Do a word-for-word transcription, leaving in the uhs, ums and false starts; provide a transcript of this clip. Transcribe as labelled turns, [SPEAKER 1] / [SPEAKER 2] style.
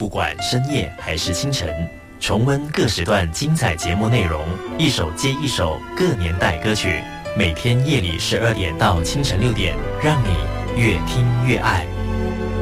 [SPEAKER 1] 不管深夜还是清晨，重温各时段精彩节目内容，一首接一首各年代歌曲，每天夜里十二点到清晨六点，让你越听越爱。